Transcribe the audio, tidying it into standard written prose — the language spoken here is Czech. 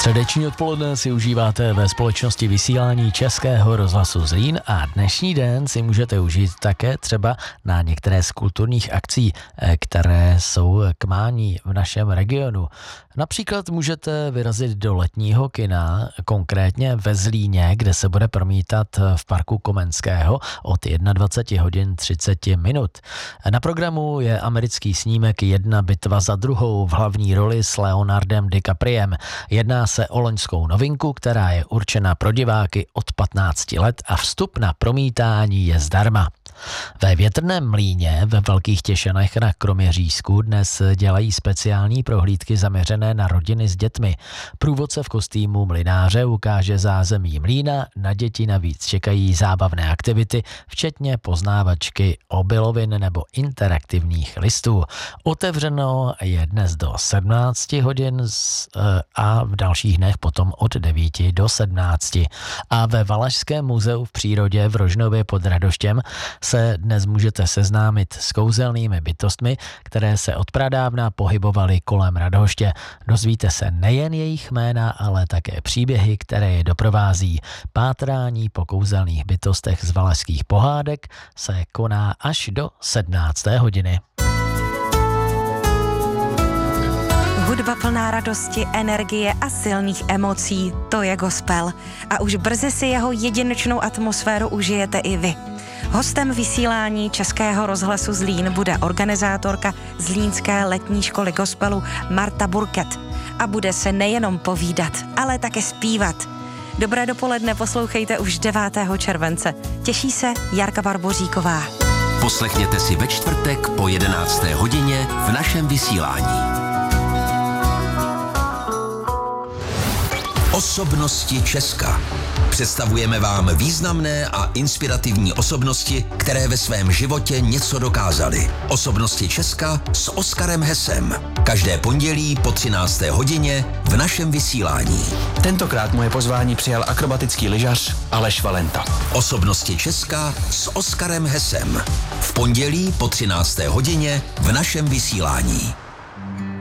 Středeční odpoledne si užíváte ve společnosti vysílání Českého rozhlasu Zlín a dnešní den si můžete užít také třeba na některé z kulturních akcí, které jsou k mání v našem regionu. Například můžete vyrazit do letního kina, konkrétně ve Zlíně, kde se bude promítat v parku Komenského od 21 hodin 30 minut. Na programu je americký snímek Jedna bitva za druhou v hlavní roli s Leonardem DiCapriem. Jedná se o loňskou novinku, která je určena pro diváky od 15 let a vstup na promítání je zdarma. Ve Větrném mlýně ve Velkých Těšenech na Kroměřížsku dnes dělají speciální prohlídky zaměřené na rodiny s dětmi. Průvodce v kostýmu mlynáře ukáže zázemí mlýna, na děti navíc čekají zábavné aktivity, včetně poznávačky obilovin nebo interaktivních listů. Otevřeno je dnes do 17 hodin a v dalších dnech potom od 9 do 17. A ve Valašském muzeu v přírodě v Rožnově pod Radoštěm se dnes můžete seznámit s kouzelnými bytostmi, které se od pradávna pohybovaly kolem Radhoště. Dozvíte se nejen jejich jména, ale také příběhy, které je doprovází. Pátrání po kouzelných bytostech z valašských pohádek se koná až do 17. hodiny. Hudba plná radosti, energie a silných emocí, to je gospel. A už brzy si jeho jedinečnou atmosféru užijete i vy. Hostem vysílání Českého rozhlasu Zlín bude organizátorka Zlínské letní školy gospelu Marta Burket. A bude se nejenom povídat, ale také zpívat. Dobré dopoledne poslouchejte už 9. července. Těší se Jarka Barboříková. Poslechněte si ve čtvrtek po 11. hodině v našem vysílání. Osobnosti Česka. Představujeme vám významné a inspirativní osobnosti, které ve svém životě něco dokázaly. Osobnosti Česka s Oskarem Hesem. Každé pondělí po 13. hodině v našem vysílání. Tentokrát moje pozvání přijal akrobatický lyžař Aleš Valenta. Osobnosti Česka s Oskarem Hesem. V pondělí po 13. hodině v našem vysílání.